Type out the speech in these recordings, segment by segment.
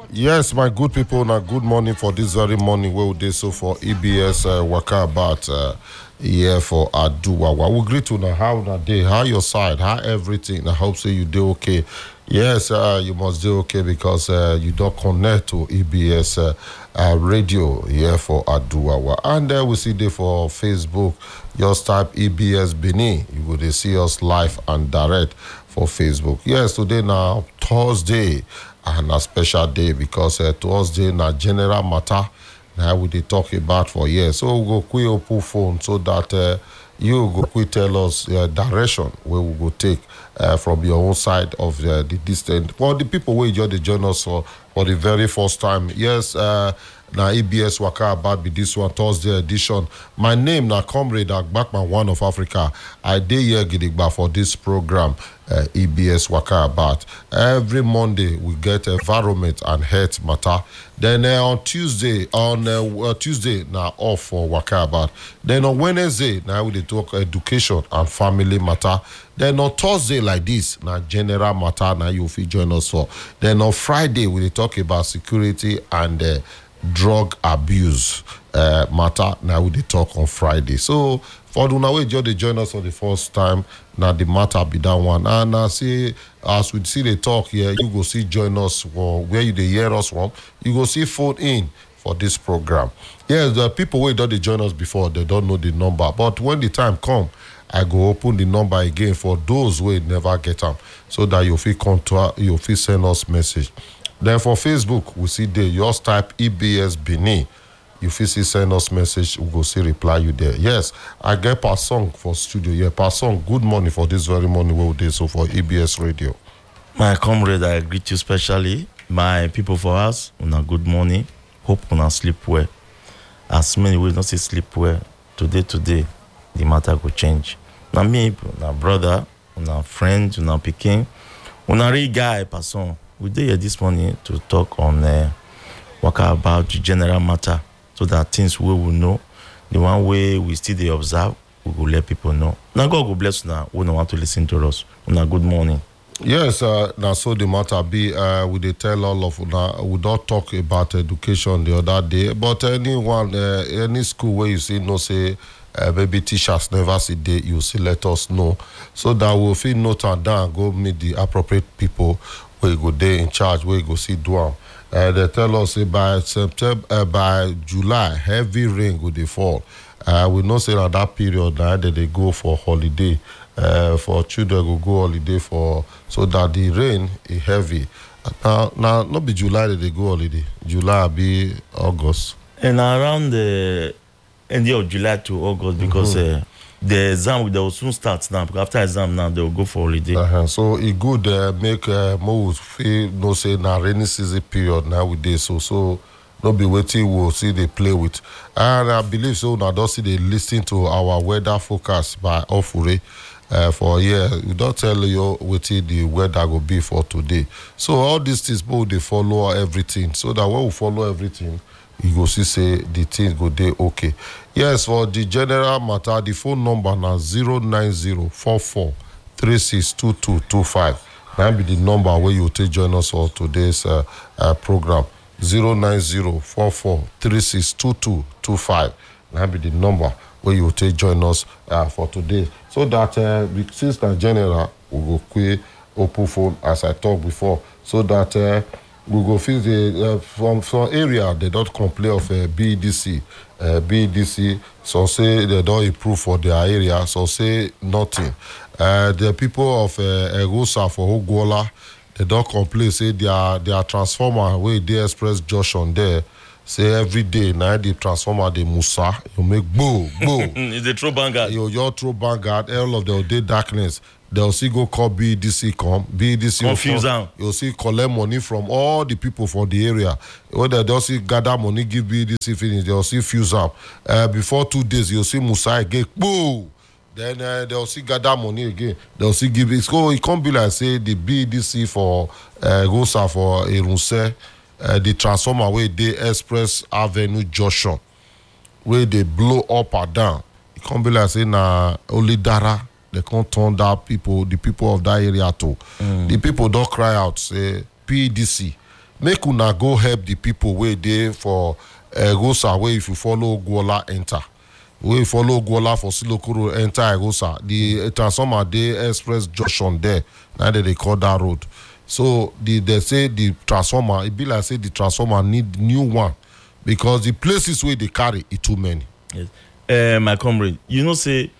Yes, my good people, now good morning for this very morning where we did so for EBS Waka about here for Aduwawa. We greet you now, how na day, how your side, how everything. I hope so you do okay. Yes, you must do okay because you don't connect to EBS radio here for Aduwawa. And we see there for Facebook, just type EBS Benin. You will see us live and direct for Facebook. Yes, today now, Thursday. And a special day because Thursday na general matter now we dey talk about for years. So we go quick open phone so that you go quick tell us direction where we go take from your own side of the distance. For the people who just join us for the very first time, yes, na EBS Waka About be this one Thursday edition. My name na Comrade Agbakman, One of Africa. I dey here gidigba for this program. EBS Waka About. Every Monday we get environment and health matter. Then on Tuesday now off for Waka About. Then on Wednesday now we dey talk education and family matter. Then on Thursday like this now general matter now you fit join us for. Then on Friday we dey talk about security and drug abuse matter. Now we dey talk on Friday. So for the way just dey join us for the first time, now the matter be that one. And I see as we see the talk here, you go see join us for where you dey hear us from. You go see phone in for this program. Yes, the people who don't join us before, they don't know the number. But when the time come, I go open the number again for those who never get them, so that you feel contact, you feel send us message. Then for Facebook, we see there, you just type EBS Benin. You feel see send us message, we go see reply you there. Yes, I get Pasong for studio. Yeah, Pasong, good morning for this very morning we do so for EBS Radio. My comrade, I greet you specially. My people for us, una good morning. Hope una sleep well. As many will not say sleep well, today, the matter go change. Now me, una brother, una friend, una pikin, una real guy, Pasong. We dey here this morning to talk on Waka About the general matter, so that things we will know, the one way we still dey observe, we will let people know. Now God go bless una who don't want to listen to us. Una good morning. Yes, now so the matter be, we dey tell all of una, we don't talk about education the other day, but anyone, any school where you see no say, maybe teachers never see day, you see let us know, so that we'll feel note and down, go meet the appropriate people where you go there in charge, where you go see do am. They tell us by September, by July, heavy rain go dey fall. We know say at that period now that they go for holiday. For children go holiday for, so that the rain is heavy. Now not be July that they go holiday. July be August. And around the end of July to August, because the exam they will soon start now. Because after exam now they will go for holiday. So it good make more feel no say now rainy season period nowadays. So don't be waiting. We'll see they play with. And I believe so. Now don't see they listen to our weather forecast by Ofure. For we don't tell you what the weather will be for today. So all these things, but they follow everything. So that when we follow everything, you go see say the things go there okay. Yes, for the general matter, the phone number now 09044362225. That be the number where you take join us for today's program. 09044362225. That be the number where you take join us for today. So that since the general we go quick open phone as I talked before, so that we go feel the from area they don't complain of BDC. BDC, so say they don't improve for their area, so say nothing. The people of Egusa for Ogwola, they don't complain, say their transformer where they express junction there. Say every day now the transformer the Musa, you make boo. It's a true vanguard. You throw vanguard, all of the day darkness. They'll see go call BDC come. BDC confuse them. You'll see collect money from all the people for the area. When they'll see gather money, give BDC finish, they'll see fuse up. Before 2 days, you'll see Musa again. Boo! Then they'll see gather money again. They'll see give it. So it can't be like say the BDC for Gosa for Erunse. The transformer where they Express Avenue Junction, where they blow up or down. It can't be like say na only Dara they can't turn the people of that area too. The people don't cry out say PDC make una go help the people wey dey for Egosa, wey if you follow Ogwola enter. We follow Ogwola for Silokoro enter Egosa. The transformer dey express junction there. Now they call that road. So they say the transformer, it be like say the transformer need new one because the places where they carry it too many. Yes. My comrade, you know say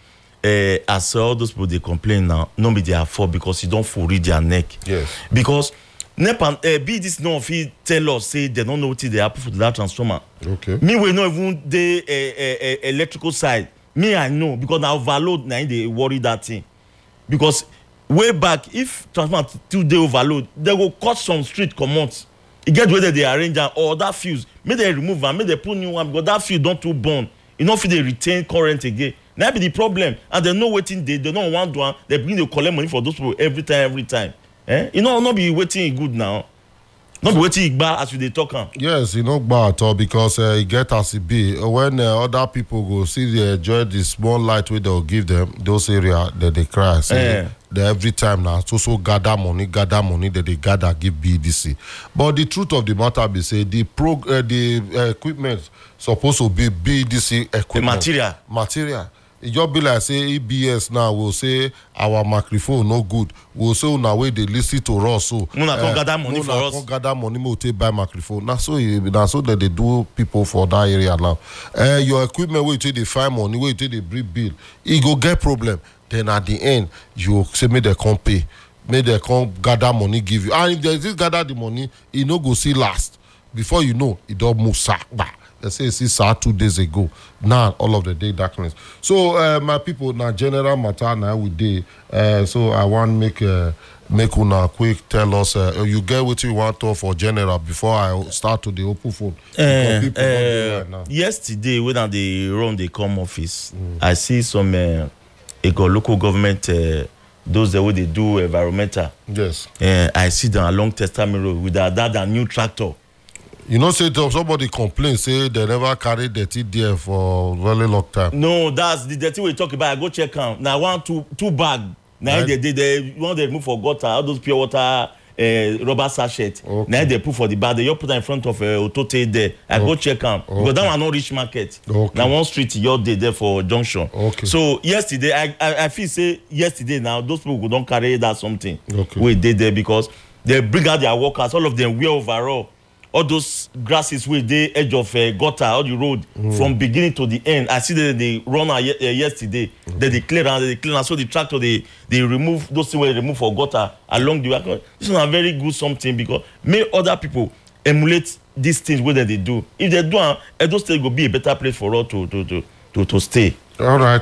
as all those people they complain now, no be their fault because you don't full read their neck. Yes. Because NEPA, be this no fit tell us say they don't know what they happen for that transformer. Okay. Me we know even the electrical side. Me I know because now overload now they worry that thing. Because way back if transformer still dey overload, they go cut some street comot. E get whether they arrange am or that fuse, make they remove am, make they put new one because that fuse don too burn. E no fit dey retain current again. Na be the problem, and they know wetin dey. They no wan do am. They begin to collect money for those people every time. You know, not be waiting good now. Not be waiting bad as you dey talk am. Yes, you know bad at all because e get as e be. When other people go see they enjoy the small light wey they'll give them, those area that they cry. Say, they every time now so gather money that they gather give BDC. But the truth of the matter be say the equipment supposed to be BDC equipment. The material. It just be like say EBS now will say our microphone no good. We'll say una way they listen to us so. Una come gather money for us. Gather money we take buy microphone. Now so that they do people for that area now. Your equipment where you take the find money, where you take the bring bill, it go get problem. Then at the end you say make they come pay, make they come gather money give you. And if they just gather the money, it no go see last. Before you know, it don't move sack back. They say it's 2 days ago. Now all of the day darkness. So my people, now general matter now we day. So I want make una quick tell us. You get what you want to for general before I start to the open phone. Right now. Yesterday when they run the come office, I see some local government. Those the way they do environmental. Yes. I see them along Testament Road with that new tractor. You know, say somebody complain, say they never carry dirty there for a very long time. No, that's the dirty we talk about. I go check out. Now, two bag. Now, right. they want to remove for gutter, all those pure water rubber sachet. Okay. Now, they put for the bag. They just put that in front of Otote there. I go check out. Because that one not reach market. Okay. Now, one street, you're there for junction. Okay. So, yesterday, I feel say yesterday now, those people don't carry that something. Okay. We did there because they bring out their workers. All of them wear overall. All those grasses with the edge of gutter, all the road from beginning to the end. I see that they run yesterday. Then they clear and so the tractor they remove those things where they remove for gutter along the way. This is a very good something because make other people emulate these things where they do. If they do, Edo State will be a better place for us to stay. All right.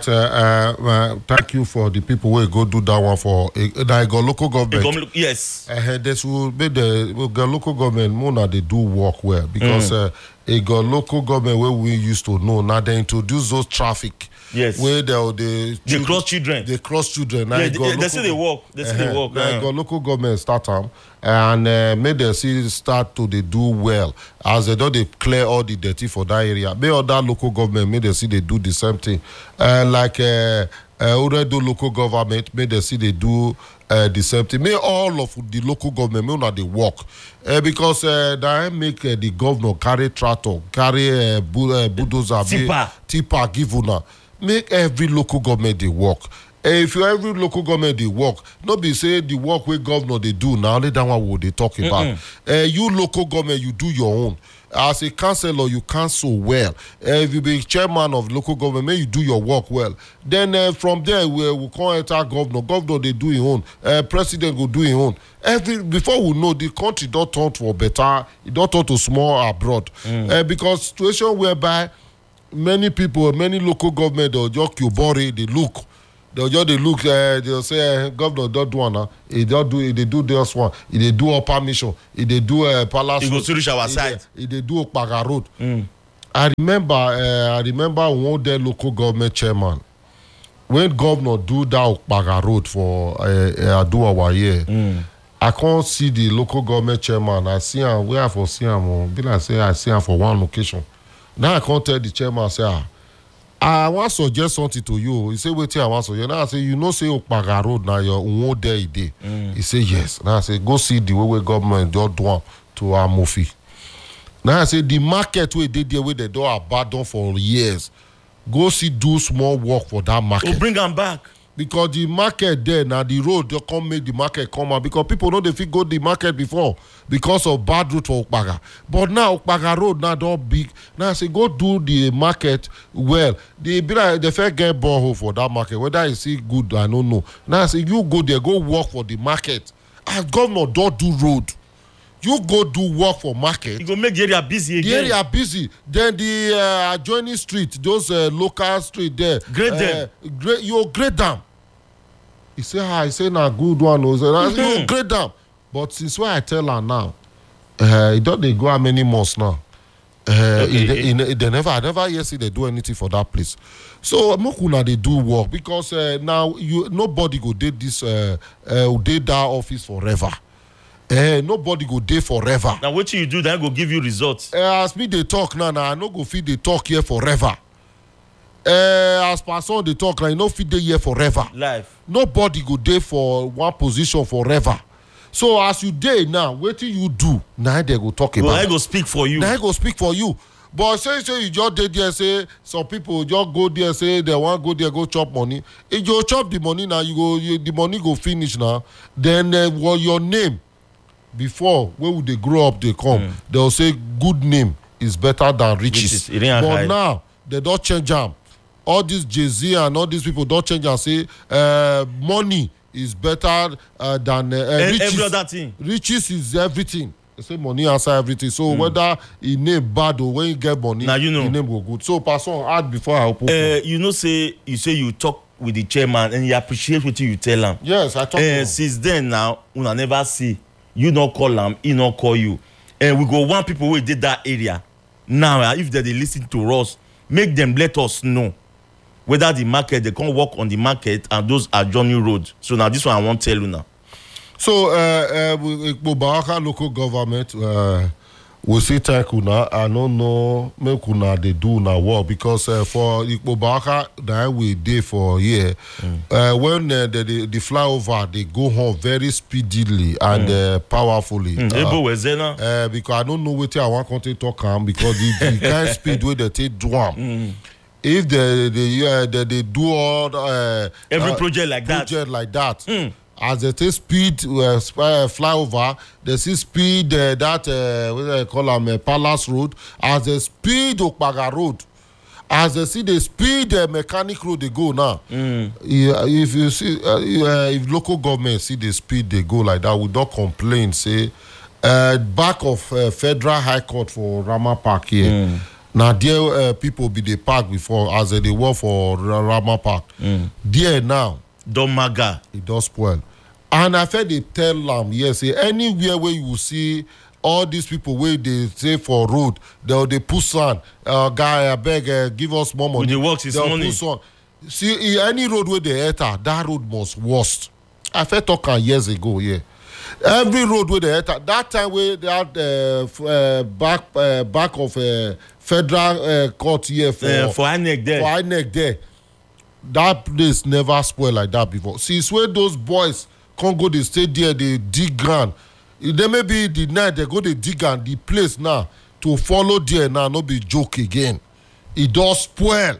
Thank you for the people who go do that one for local government. Yes. This will be the local government more they do work well because local government where we used to know now they introduce those traffic. Yes. Where they cross children. They cross children. Now they say they walk. They say they walk. Now got local government start them and make them see start to they do well as they do they clear all the dirty for that area. May other local government make them see they do the same thing. Like already local government make them see they do the same thing. May all of the local government may not they work because that make the governor carry tractor, carry bulldozer, tipper give una. Make every local government they work. If you every local government they work, not be say the work where governor they do now. Only that one what they talk about. You local government you do your own. As a councillor, you counsel well. If you be chairman of local government, may you do your work well. Then from there we call enter governor. Governor they do his own. President will do his own. Before we know the country don't turn for better. It don't turn to small abroad. Because situation whereby many people, many local government they'll just body they look. They'll say governor don't do one. They do this one. They do upper mission. They do palace. He goes to reach our side. They do Okpaga Road. I remember one day local government chairman when governor do that Okpaga Road for Aduwawa here. I can't see the local government chairman. I see him where I for see him. Be like say I see him for one location. Now I can't tell the chairman say I want to suggest something to you. He say, wait, I want to suggest. Now I say, you know, say Okpaga Road now your own day. He say yes. Now I say, go see the way government don't do to Amofi. Now I say the market where they there where they don't abandon for years. Go see do small work for that market. Bring them back. Because the market there now the road they come make the market come out because people know they fit go the market before because of bad route for Okpaga. But now Okpaga road now don't big. Now I say go do the market well. They be like they first get borehole for that market. Whether it's see good, I don't know. Now I say you go there, go work for the market. As governor don't do road. You go do work for market. You go make the area busy again. The area busy. Then the adjoining street, those local street there. Grade them. You grade them. He say, I say, na good one. You grade them. But since when I tell her now, don't they go how many months now? Okay. I never yet see they do anything for that place. So Mokuna they do work because now nobody go did this did that office forever. Nobody go there forever. Now what you do, then go give you results. As me they talk now, I no go feed they talk here forever. As person they talk now, I no feed they here forever. Life. Nobody go there for one position forever. So as you day now, what do you do? Now they go talk about. Well, I go speak for you. Now I go speak for you. But say you just did there say some people just go there say they want go there go chop money. If you chop the money now, the money go finish now. Then your name. Before, when would they grow up, they come. They'll say good name is better than riches. But now, they don't change them. All these Jay-Z and all these people don't change and say money is better than riches. Every other thing. Riches is everything. They say money answer everything. So whether he name bad or when you get money, now you know. his name go good. So pass on, add before I open. You know, you say you talk with the chairman and you appreciate what you tell him. Yes, I talk to him. Since then now, una never see. You not call them, he not call you. And we go one people who did that area. Now, if they listen to us, make them let us know whether the market, they can work on the market and those are journey roads. So now this one I won't tell you now. So, Baraka local government, we see thank una. I don't know, make una they do na work because for Baraka, that we dey for here. When the flyover, they go home very speedily and powerfully. Because I don't know what I want to talk on because the kind of speed where they take do am. If they do all every project like that. As they take speed flyover, they see speed that what they call them Palace Road. As they speed Okpaga Road, as they see the speed mechanic road they go now. If you see if local government see the speed they go like that, we don't complain. Say back of Federal High Court for Rama Park here. Now there people be the park before as they work for Rama Park. There now. Domaga. It does spoil. And I felt they tell them, yes, anywhere where you see all these people where they say for road, they put sand. Guy, I beg, give us more money. When the works is money. See, any road where they enter, that road must worst. I felt talking years ago, yeah. Every road where they enter, that time where they had back of Federal Court here for INEC there. For INEC there. That place never spoil like that before. Since when those boys can't go, they stay there, they dig ground. They may be the night they go, they dig and the place now to follow there now, not be joke again. It does spoil.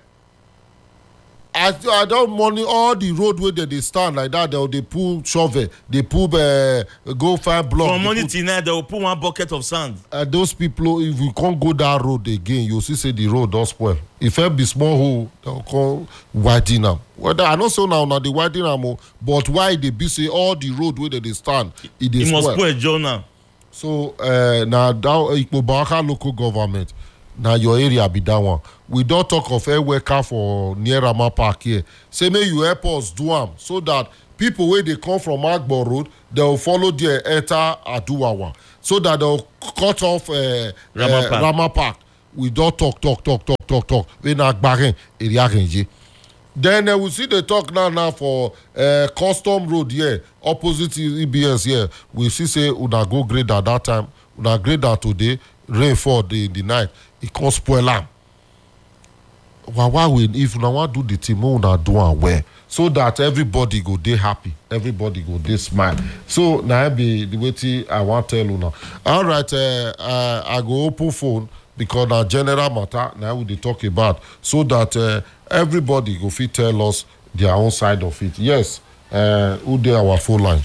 I don't money all the road where they stand like that. They pull shovel, they pull go find block. From morning till night, they will put one bucket of sand. Those people, if you can't go that road again, you see say the road does spoil. If it be small hole, they'll call widen them. Whether I don't say now the widen them, but why they be say all the road where they stand, it must spoil Jonah. So now that Ikpo local government. Now your area be that one. We don't talk of air worker for near Rama Park here. Say may you help us do them so that people where they come from Agbo Road, they'll follow their enter Aduwawa. So that they'll cut off Rama Park. We don't talk. We not bargain area range. Then we see the talk now for Custom Road here, opposite EBS here. We see say una go grade at that time, una grade that today, rain fall in the night. It can't spoil them. if una wan do the thing, una do am well, so that everybody go dey happy, everybody go dey smile. So na be the wetin I wan tell una. All right, I go open phone because na general matter na we dey talk about, so that everybody go fit tell us their own side of it. Yes, who dey our phone line?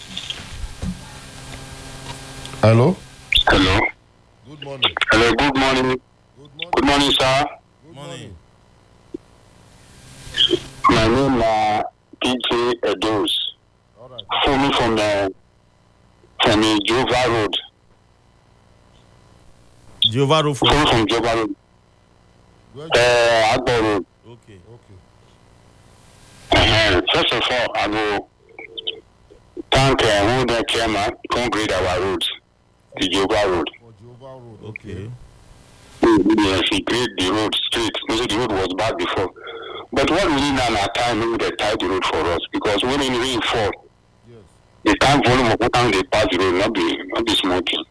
Hello. Hello. Good morning. Hello, good morning. Good morning. Good morning, sir. Good morning. My name is PJ Edos. All right. Phone from Jova Road. Jehovah Road Phone from Jova Road. Where Agbo Road. Okay. First of all, I will thank who the chairman concrete our roads, the Jova Road. For Jehovah Road. Okay. Yes, he created the road straight. Maybe the road was bad before. But what we need now is time maybe they tie the road for us, because when it rain fall, Yes. the time volume of water they pass the road not be small thing.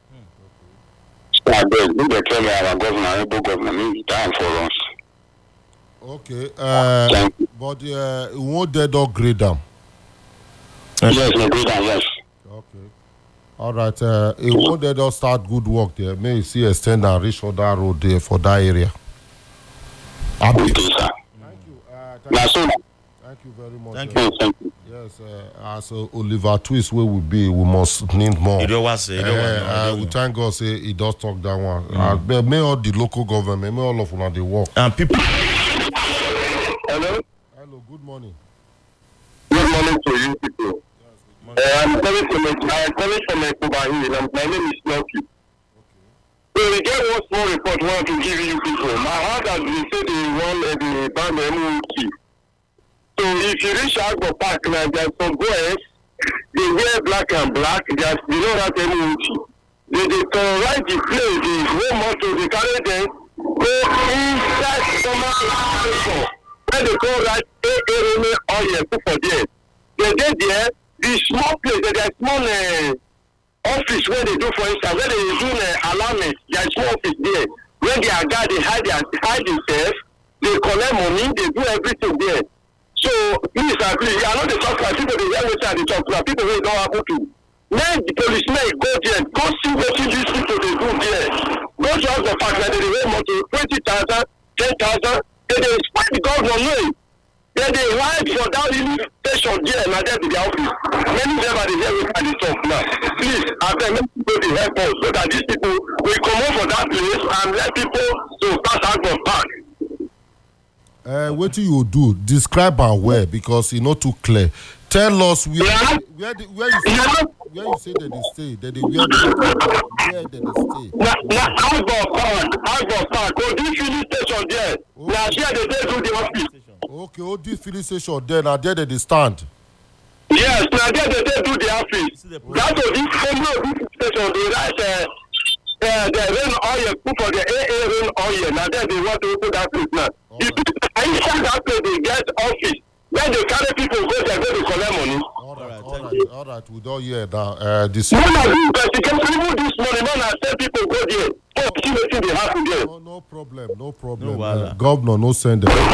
So I beg, maybe they tell me our governor, able governor, maybe time for us. Okay. Thank you. But we won't dead or grade them. Yes, no good, yes. Okay. All right. It won't dead or start good work there. May you see extend and reach other road there for that area. Okay, sir. Thank you. Now, so, Thank you very much. Thank thank you. Yes, as Oliver Twist where we be, we must need more. You don't want to say. We thank God say he does talk that one. But may all the local government, may all of them they work. And people. Hello? Hello, good morning. Good morning to you people. I'm calling from Ekubahil, and my name is Lucky. So we get one small report I want to give you people. My heart has been said they want the ban MOT. So if you reach Agbo Park now, there's some boys, they wear black and black, they don't have MOT. They terrorize the place, the whole motor, they carry them, go inside summer station, where they go right oil, put for there. They get there, the small place, there's small office where they do for instance, where they do alarming, there's small office there, where they are guard, they hide themselves, they collect money, they do everything there. So please, I know the talk about people, they hear what they talk about, people who don't happen to. Let the policemen go there, go see what these people they do there. Go to us the fact that they weigh more to 20,000, 10,000, they spend the government money. Then they ride for that little station there, and then to the office. Many of them are there with the talk now. Please, I beg people to help us so that these people will come out from that place and let people to start out of park. What do you do? Describe and where, because it's not too clear. Tell us where you say that they stay, that they where they stay. Now, Agbo Park, go this filling station there. Now, here they do the office. Okay, oh, this filling station there, now there they stand. Yes, now there they do the office. That was this station, they write the rain oil, put for the AA rain oil. Now there they want to open that place now. Inside that place, they get office. When they carry people go there, go to collect money. All right, we don't hear that. This. No, investigation, even this morning, when I tell people go there, oh, see what they happen there. No problem. No, Governor, no send them.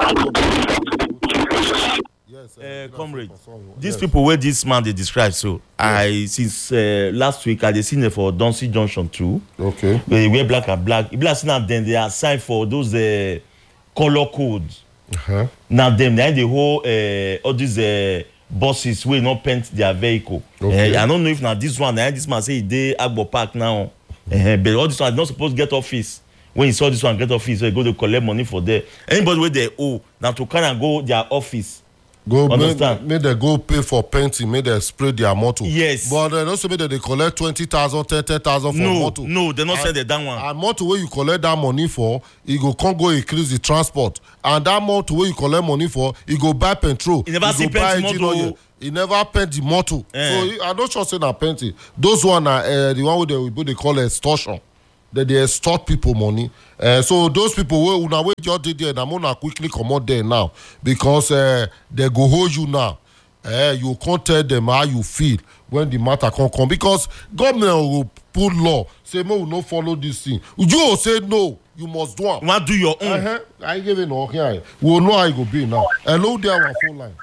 Yes, comrade, these people where this man they describe, so I since last week I seen it for Duncy Junction too. Okay. They wear black and black. If you now then they are signed for those color codes. Now them they whole all these buses will not paint their vehicle. Okay. I don't know if now this one this man say they Agbo Park now. But all this one is not supposed to get office. When you saw this one get office, so you go to collect money for there. Anybody where they owe now to kind of go their office. Go understand? May they go pay for painting, may they spray their motor. Yes. But also may they collect 20,000, 10,000 for motor. No, they not send the down one. And motor where you collect that money for, you can't go increase the transport. And that motor where you collect money for, you go buy petrol. You never see paint motor. He never paint the motor. So I don't just say that painting. Those one are the one where they call extortion. That they extort people money. So those people where just did there, I'm gonna quickly come out there now because they go hold you now. You can't tell them how you feel when the matter come because government will put law say make we no follow this thing. You go say no, you must do it. You want do your own. I give it no here. We will know how it go be now. Hello there, our phone line.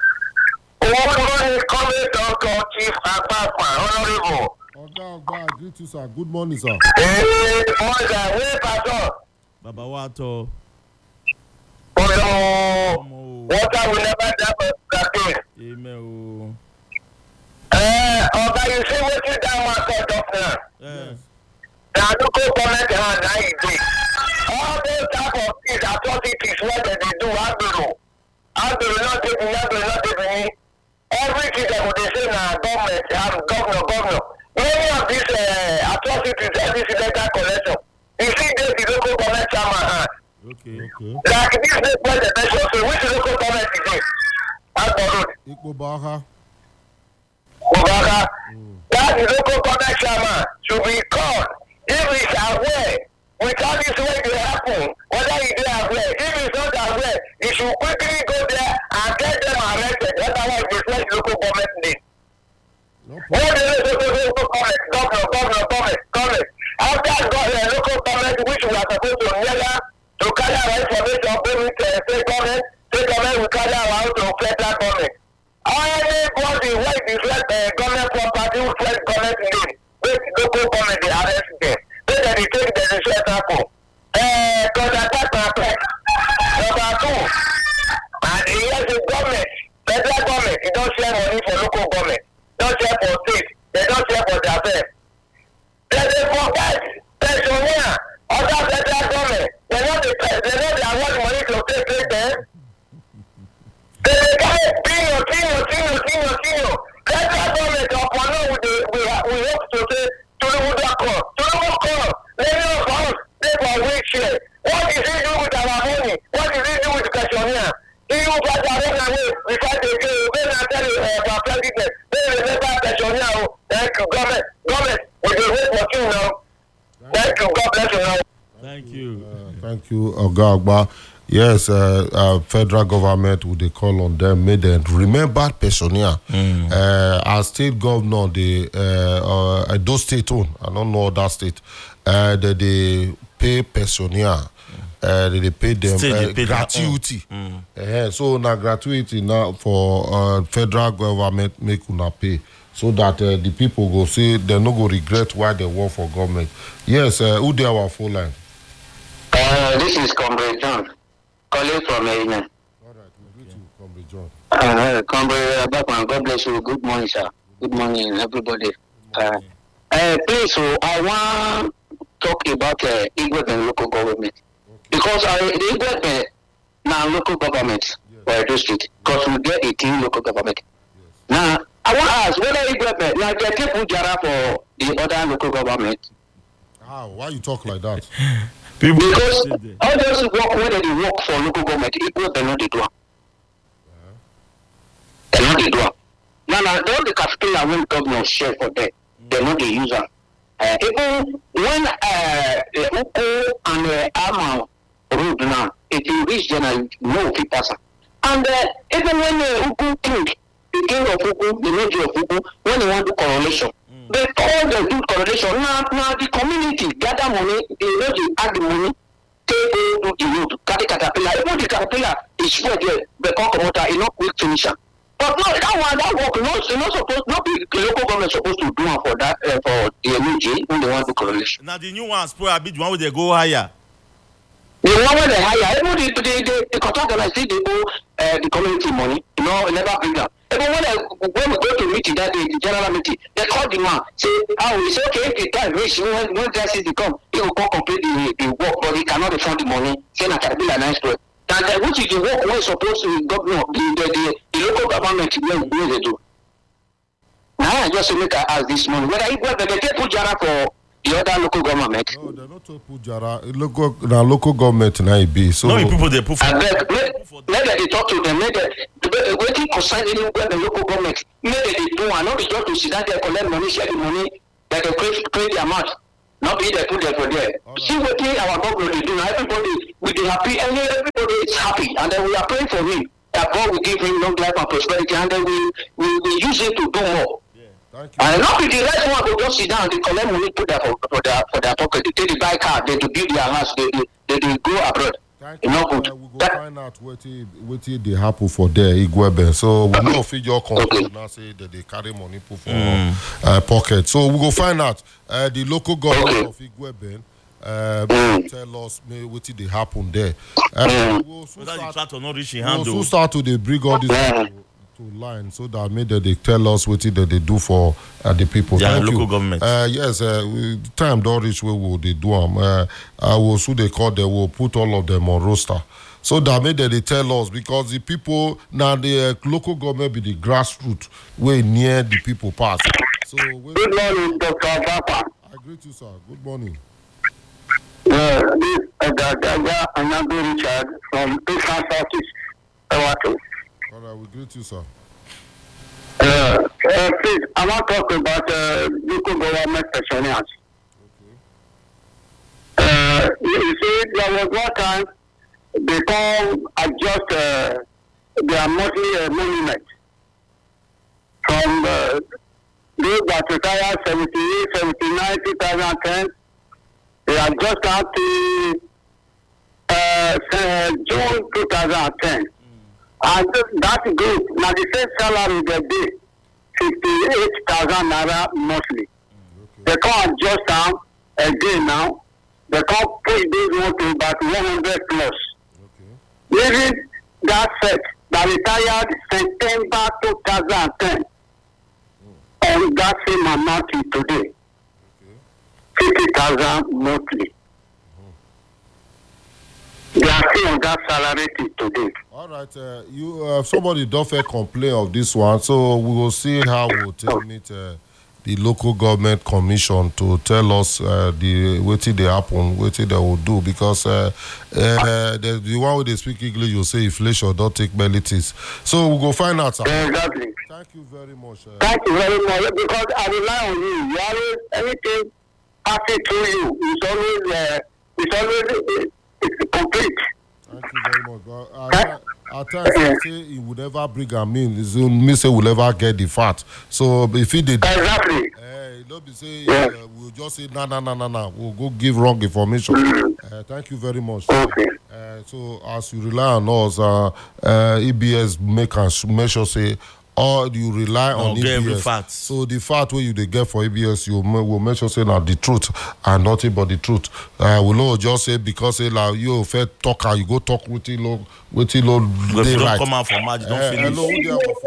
Dr. Chief Apapa, Honorable. Oga, greet you, sir. Good morning, sir. Hey, Moja, where Pastor? Baba Wato. Oh, no. Water will never die for that. Amen. Oga, you see what you done one sort of now? Yes. Now, look at comment and how you do. All those type of things, atrocities, what they do, I don't know. Not taking everything that would say now, governor. Many of these atrocities, every legal collection, you see the local government chairman. Okay. Like this is where the nation, so which local government is it? Ikobaha. That is local government chairman should be called if he's aware without this way to happen, whether he is aware. If he's not aware, he should quickly go there and get them arrested. Otherwise, they say local government name. What is local government? After local government, which we are supposed to never to carry our information, bring it to state government will carry our out to federal government. Anybody where it is government property, federal government name, with local government, they arrest them. Then they take the decision for. Number 2, and here's the government, federal government, they don't share money for local government, don't share for state, they don't share for themselves. They forget pensioner, other federal government, they know they award money to state there. They carry senior. Federal government upon now we hope to say to the call. Many of us they for wheelchair. What is he do with our money? What is he do with the pensioner? He will get our own away before they go. When I tell you about president, they remember pensioner. Thank you, government. We will wait for you now. Thank you, God bless you now. Thank you, Oga Agba. Yes, federal government would they call on them, made them remember pensioner. As state governor, those state own, I don't know that state, they pay pensioner. They pay them gratuity. So now gratuity now for federal government make una pay so that the people go say they no go regret why they work for government. Yes, who they our phone line? This is Comrade John, calling from Amen. All right, we greet you, Comrade John. Comrade Bakman, God bless you. Good morning, sir. Good morning, everybody. Please, so I want to talk about Igwe and local government. Because the Igwe now local government for a district, because we get 18 local government. Now, I want to ask whether Igwe now get people jara for the other local government. Why you talk like that? Because all those work whether they work for local government, Igwe they know they do. They know they do. Now, all the capital when government share for them, they know they use them. Even when Uko and Ama road now, it will reach them no fit pass. And even when Uko the king of Uko, the major of Uko, when they want to correlation, they all they do correlation. Now the community gather money, they know they add the money, take to the road, carry caterpillar. Even the caterpillar is spread there, the concomotor is not quick finisher. But no, that work not supposed, not the local government supposed to do for that for the MUJ when they want to correlation. Now the new ones probably a bit one where they go higher. The one where they hire, even the contractor like say they owe the community money, never bring them. Even when we go to meeting that day, the general meeting, they call the man, say, we say okay, if the time reach when justice come, he will come complete the work, but he cannot refund the money, say na can be a nice way. And which is the work we're supposed to government, the local government where they do. Now I just make I ask this morning whether they take Pujara for the other local government. No, they're not to Pujara. Local government now be so. No, people they put for. Maybe they talk to them. Maybe waiting concern anywhere the local government. Maybe they do. And not be just to sit down there collect money, share the money, that they create the amount. Not be they put there for there. Right. See what our government is doing. Everybody will be happy, and everybody is happy, and then we are praying for him. That God will give him long life and prosperity, and then we use it to do more. Thank you. And not with the rest one to just sit down, they collect money, put that for their pocket. They take the buy car, they build their house, they go abroad. Thank you. Good. We go find out what they happen for there, Igwebe. So we know if your control now say that they carry money put for pocket. So we go find out the local government of Igwebe. Tell us what they happen there. We'll soon start to they bring all these people to line so that maybe they tell us what that they do for the people. Yeah, Thank local you. government. Yes, time don't reach where will they do them. I will soon they call they will put all of them on roster. So that maybe they tell us because the people now the local government be the grassroots way near the people pass. So good morning, Dr. Papa. I greet you, sir. Good morning. This is Anando Richard from Eastern Southeast. All right, we greet you, sir. Please, I want to talk about local government pensioners. You see, there was one time they come adjust their monthly monument from those that retired 78, 79, 2010. They adjust out to June 2010. And that group, now the same salary they did, 58,000 naira monthly. They can't adjust them again now. They can't push this one to about 100 plus. Leaving that set that retired September 2010 on that same amount today. 50,000 monthly. They are still on that salary today. All right, you somebody don't fair complain of this one, so we will see how we will meet the local government commission to tell us the what they happen, what they will do because the one who they speak English will say inflation don't take penalties. So we will go find out. Exactly. Thank you very much. Thank you very much because I rely on you. You always anything passing through you. It's complete. Thank you very much. But at times, I say he would never bring a mean. It means he will never get the fat. So if he did, exactly. Don't be say we'll just say no. We'll go give wrong information. Thank you very much. Okay. So as you rely on us, EBS make sure say. Or you rely on EBS. So the fact where you they get for EBS, you will make sure say the truth and nothing but the truth. We'll not just say because say like you fair talker, you go talk with it low, they right. Come out from match, don't finish. Hello, who there for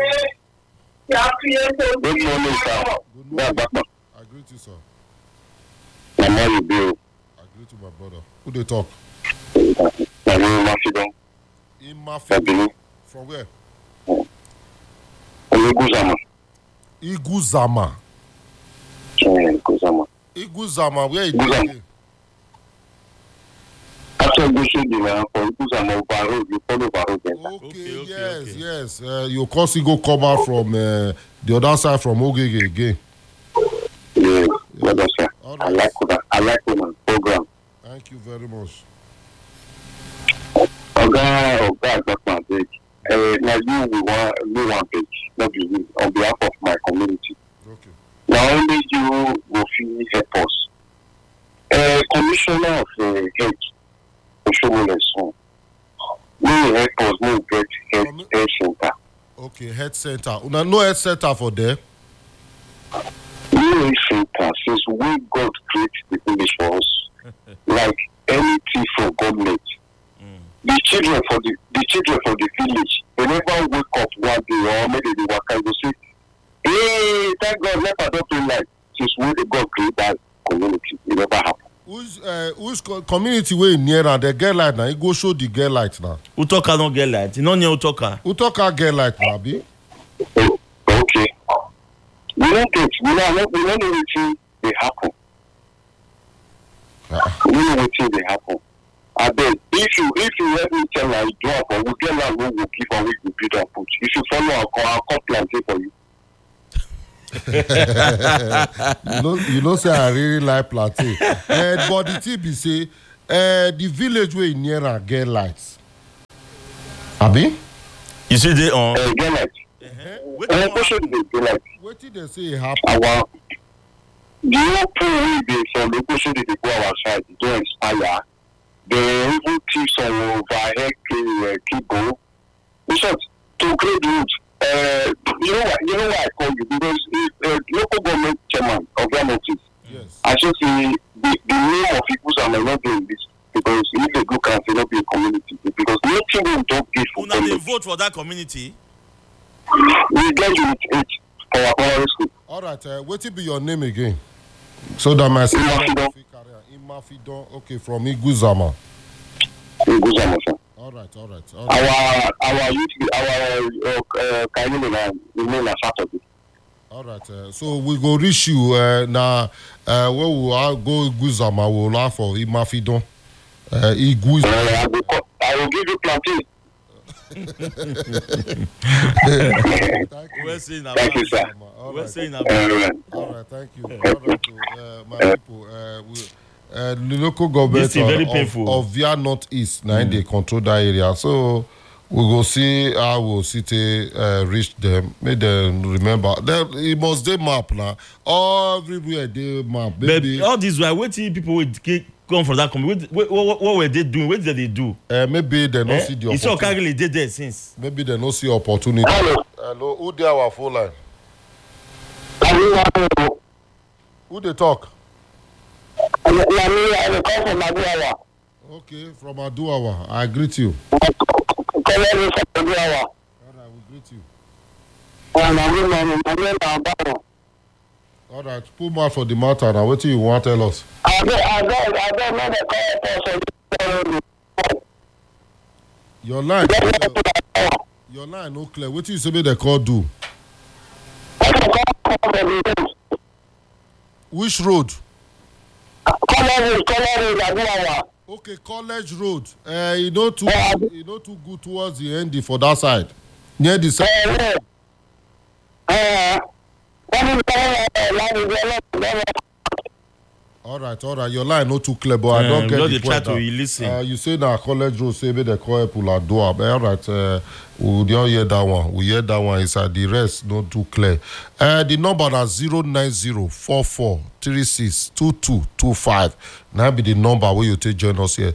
Good morning, sir. Good morning. I greet you, sir. My name is Bill. I greet you, my brother. Who they talk? My name is Mafidon. In Mafidon. From where? Iguzama. Iguzama. Iguzama. Iguzama, where is it? After Iguzama, for Iguzama, Baro, you follow Baro. Okay, yes. You go come out from the other side from Ogege again. Yeah, brother, sir. Right. I like the program. Thank you very much. Okay, that's my page. Now you we want page, not you, on behalf of my community. Okay. Now only you will feel help us. Commissioner of Health, Oshomole Son, we help us, we get health center. Okay, health center. No health center for there. No health center, since we God create the village for us, like anything from government. The children for the village, they never wake up one day or maybe they work and go say, hey, thank God, let us don't like. Since we the God create that community, it never happen. Who's community way near now? The girl light now. You go show the girl light now. Utoka no girl light. You know near Utoka. Utoka girl light now, be. Okay. We don't know anything they happen. We don't know anything they happen. I beg, if you let me tell her, do it for we get land, we will give and we will build and put. You should follow our plan for you. you know, say I really like plantain. But the thing be say, the village way near get lights. Abi? You see they on? Get light. Okoshodi dey be like. Wetin dey say e happen? Our the whole pool wey dey from Okoshodi dey go our side don expire. They even thief some overhead cable. In short, to create route. You know why I call you because local government chairman of that office. Yes. I should say the name of people are not doing this because if they go can not be a community because nothing will don't give for Una dey vote for that community. We get unit 8 for our primary school. All right. Wetin be your name again? So that my sister Imafidon. Okay, from Iguzama. Iguzama, sir. All right. Our youth, our Kaimina, we know Saturday. All right. So we go reach you now. Where we are go Iguzama, we will ask for Imafidon. Iguzama. I will give you plantain. We're saying Thank you, sir. We're saying All right, thank you. All right, my people, the local government of Via Northeast, now they control that area. So we go see how we'll reach them. Make them remember. It must they map now. Everywhere they map. But all this while waiting people will come from that community. What were they doing? What did they do? Maybe they not see the opportunity. It's all Kagli did there since. Maybe they not see opportunity. Hello, who they our phone line? Who they talk? Okay, from Aduawa. I greet you. All right, we greet you. All right, put more for the matter now. What do you want to tell us? Your line no clear. What do you say they call do? Which road? Okay, College Road. You know too good towards the end for that side. Near the side. All right. Your line not too clear, but I don't get the point. To listen. You say that College Road, say they call Puladua. All right, we don't hear that one. We hear that one inside. The rest not too clear. The number is 09044362225. Now be the number where you take join us here.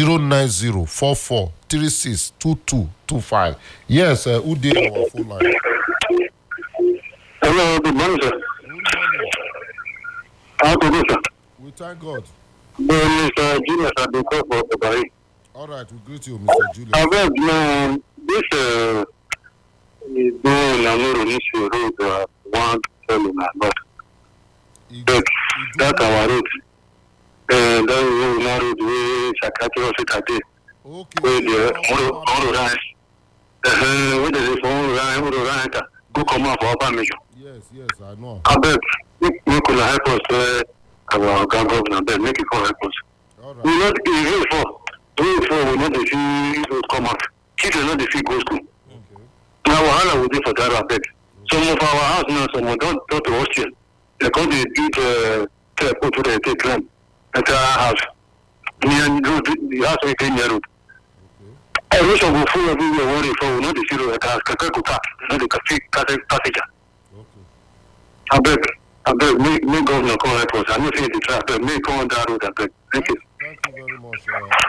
09044362225. Yes, who did our phone line? Hello, good morning, sir. Good morning. How to do, sir? We thank God. Mr. Julius, I've been called for Obari. All right, we greet you, Mr. Julius. I've heard, this is doing an issue road, one telling my but that's our road. And then we will road we Sakati Hospital. Okay. Where the all right. Where the all right. Go come up for Upper Mission. Yes, I know. I bet we could help us our governor then make it help us. All right. We not even for we not the fee come out. Children not the fee go school. Okay. Now wahala will do for that aspect. Some of our house now, some don't to hostel. They come to build put to the take land at our house. Near the house we came near road. I wish I would full everywhere worry for not the zero at us, Kakakuta, not the passenger. Okay. I beg, make governor come help us. I don't think the traffic, make on that road, I beg. Thank you. Thank you very much.